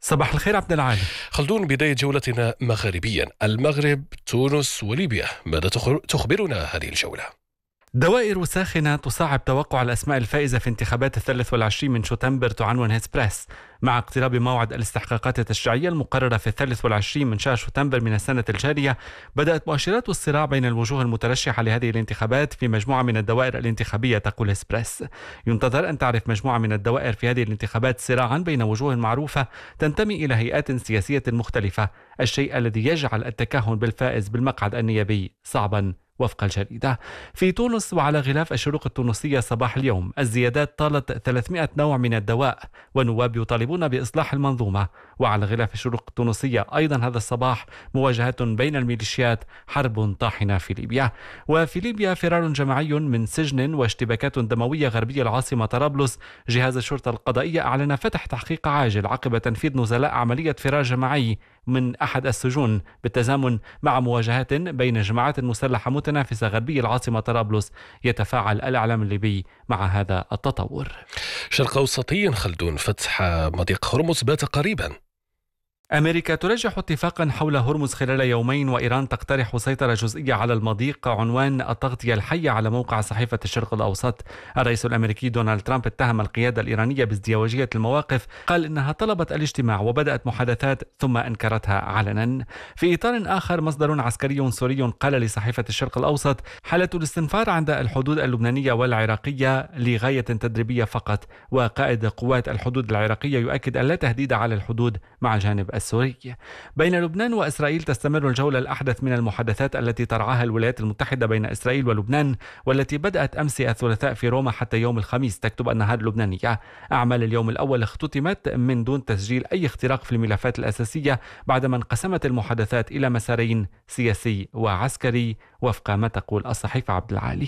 صباح الخير عبد العالي. خلدون، بداية جولتنا مغربيا، المغرب، تونس وليبيا، ماذا تخبرنا هذه الجولة؟ دوائر ساخنة تصعب توقع الأسماء الفائزة في انتخابات 23 من شتنبر، تعنون هيسبريس. مع اقتراب موعد الاستحقاقات التشريعية المقررة في 23 من شهر شتنبر من السنة الجارية، بدأت مؤشرات الصراع بين الوجوه المترشحة لهذه الانتخابات في مجموعة من الدوائر الانتخابية، تقول هيسبريس. ينتظر أن تعرف مجموعة من الدوائر في هذه الانتخابات صراعا بين وجوه معروفة تنتمي إلى هيئات سياسية مختلفة، الشيء الذي يجعل التكهن بالفائز بالمقعد النيابي صعبا وفق الجريدة. في تونس، وعلى غلاف الشروق التونسية صباح اليوم، الزيادات طالت 300 نوع من الدواء، والنواب يطالبون بإصلاح المنظومة. وعلى غلاف الشروق التونسية أيضا هذا الصباح، مواجهات بين الميليشيات، حرب طاحنة في ليبيا. وفي ليبيا، فرار جماعي من سجن واشتباكات دموية غربية العاصمة طرابلس. جهاز الشرطة القضائية أعلن فتح تحقيق عاجل عقب تنفيذ نزلاء عملية فرار جماعي من أحد السجون، بالتزامن مع مواجهات بين جماعات مسلحة متنافسة غربي العاصمة طرابلس. يتفاعل الإعلام الليبي مع هذا التطور. شرق أوسطيا، خلدون، فتح مضيق هرمز بات قريبا. أمريكا ترجح اتفاقا حول هرمز خلال يومين، وإيران تقترح سيطرة جزئية على المضيق، عنوان التغطية الحية على موقع صحيفة الشرق الأوسط. الرئيس الأمريكي دونالد ترامب اتهم القيادة الإيرانية بازدواجية المواقف، قال إنها طلبت الاجتماع وبدأت محادثات ثم أنكرتها علنا. في إطار آخر، مصدر عسكري سوري قال لصحيفة الشرق الأوسط: حالة الاستنفار عند الحدود اللبنانية والعراقية لغاية تدريبية فقط. وقائد قوات الحدود العراقية يؤكد أن لا تهديد على الحدود مع الجانب السوري. بين لبنان وإسرائيل تستمر الجولة الأحدث من المحادثات التي ترعاها الولايات المتحدة بين إسرائيل ولبنان، والتي بدأت أمس الثلاثاء في روما حتى يوم الخميس. تكتب النهار اللبنانية: أعمال اليوم الأول اختتمت من دون تسجيل أي اختراق في الملفات الأساسية، بعدما انقسمت المحادثات إلى مسارين، سياسي وعسكري، وفق ما تقول الصحيفة عبد العالي.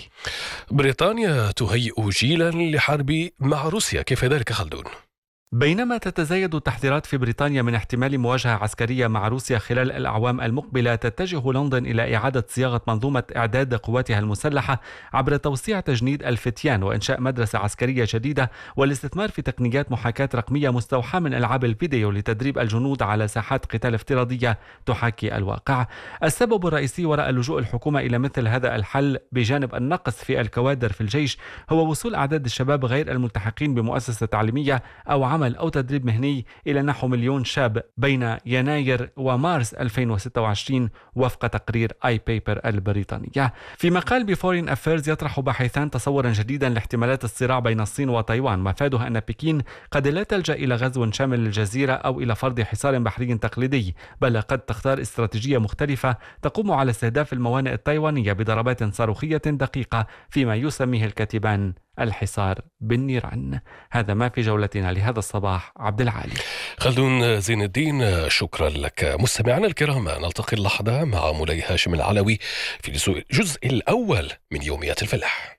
بريطانيا تهيئ جيلا لحرب مع روسيا، كيف ذلك خلدون؟ بينما تتزايد التحذيرات في بريطانيا من احتمال مواجهة عسكرية مع روسيا خلال الأعوام المقبلة، تتجه لندن إلى إعادة صياغة منظومة إعداد قواتها المسلحة عبر توسيع تجنيد الفتيان وإنشاء مدرسة عسكرية جديدة، والاستثمار في تقنيات محاكاة رقمية مستوحاة من ألعاب الفيديو لتدريب الجنود على ساحات قتال افتراضية تحاكي الواقع. السبب الرئيسي وراء لجوء الحكومة إلى مثل هذا الحل، بجانب النقص في الكوادر في الجيش، هو وصول أعداد الشباب غير الملتحقين بمؤسسة تعليمية أو عمل أو تدريب مهني إلى نحو 1,000,000 شاب بين يناير ومارس 2026، وفق تقرير آي بيبر البريطانية. في مقال بفورين أفيرز، يطرح باحثان تصورا جديدا لاحتمالات الصراع بين الصين وتايوان، مفاده أن بكين قد لا تلجأ إلى غزو شامل للجزيرة أو إلى فرض حصار بحري تقليدي، بل قد تختار استراتيجية مختلفة تقوم على استهداف الموانئ التايوانية بضربات صاروخية دقيقة، فيما يسميه الكاتبان الحصار بالنيران. هذا ما في جولتنا لهذا الصباح. عبد العالي. خلدون زين الدين، شكرا لك. مستمعنا الكرام، نلتقي اللحظة مع مولاي هاشم العلوي في الجزء الأول من يوميات الفلاح.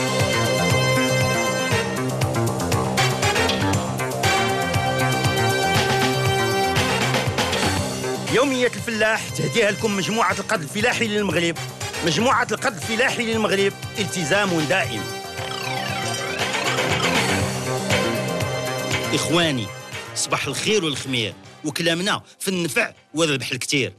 يومية الفلاح تهديها لكم مجموعة القد الفلاحي للمغرب. مجموعة القد الفلاحي للمغرب، التزام دائم. إخواني، صباح الخير والخمير، وكلامنا في النفع والربح الكتير.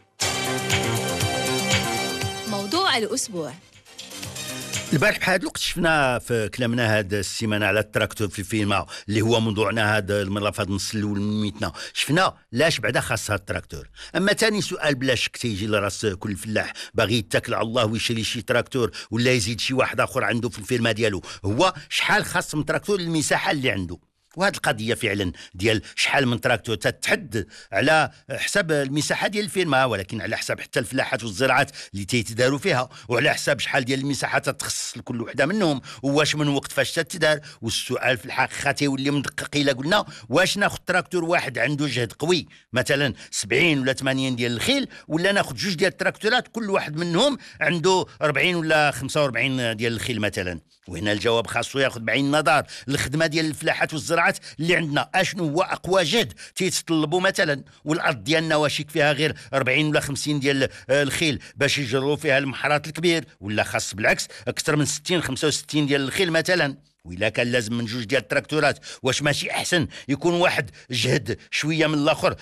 موضوع الأسبوع. البارح بحال الوقت شفنا في كلامنا هذا السيمانه على التراكتور في الفيلم اللي هو موضوعنا هذا المره في هذا النص الاول من ميتنا، شفنا لاش بعدا خاص هذا التراكتور. اما ثاني سؤال بلا شك تيجي لراس كل فلاح باغي يتكل على الله ويشري شي تراكتور ولا يزيد شي واحد اخر عنده في الفيرما ديالو، هو شحال خاص من تراكتور المساحه اللي عنده. وهذه القضيه فعلا ديال شحال من تراكتور تتحدد على حساب المساحه ديال الفيرما، ولكن على حساب حتى الفلاحات والزراعات اللي تيتداروا فيها، وعلى حساب شحال ديال المساحه تتخصص لكل وحده منهم، وواش من وقت فاش تتدار. والسؤال في الحقيقه تيولي مدقق الا قلنا واش ناخذ تراكتور واحد عنده جهد قوي مثلا 70 ولا 80 ديال الخيل، ولا ناخذ جوج ديال التراكتورات كل واحد منهم عنده 40 ولا 45 ديال الخيل مثلا. وهنا الجواب خاصو ياخذ بعين النظر الخدمه ديال الفلاحات والزراعات اللي عندنا، اشنو هو اقوى جهد تيتطلبوا مثلا، والارض ديالنا واش فيها غير 40 ولا 50 ديال الخيل باش يجروا فيها المحرات الكبير، ولا خاص بالعكس اكثر من 60 65 ديال الخيل مثلا. وإلا كان لازم من جوج ديال التراكتورات، واش ماشي احسن يكون واحد جهد شويه من الاخر